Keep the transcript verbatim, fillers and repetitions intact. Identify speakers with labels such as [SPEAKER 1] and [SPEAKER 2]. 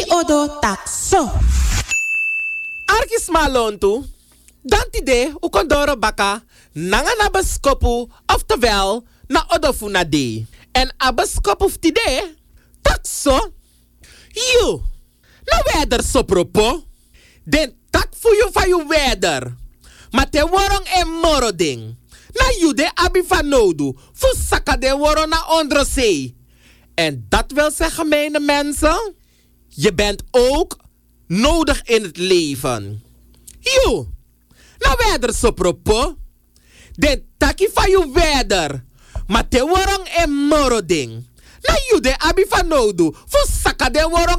[SPEAKER 1] odo takso.
[SPEAKER 2] Arkis malontu. Dantide ukondoro baka nanga na baskopu oftewel na odofuna de. En abaskopu ftide takso. You. Na weather sopropo. Den tak fu you fa you weather. Maar te worong e moro ding. Na you de abi van nodu. Fu saka de worong na onder zee. En dat wil zeggen, mijne mensen. Je bent ook nodig in het leven. You. Na weather sopropo. Den taki van you weather. Maar te worong e moro ding. Na you de abi van nodu. Fu saka de worong